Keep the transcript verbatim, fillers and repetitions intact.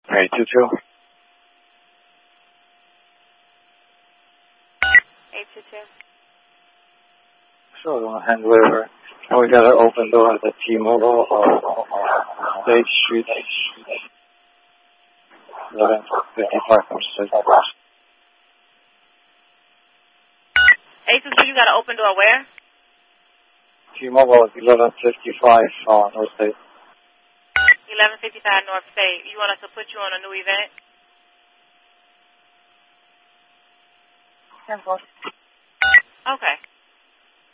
eight two two. eight two two. Sure, on hand waiver. And we got an open door at the T-Mobile uh, State Street. eleven fifty-five from six. eight two two, you got an open door where? T-Mobile is eleven fifty-five on North State. eleven fifty-five North State. You want us to put you on a new event? Simple. Okay.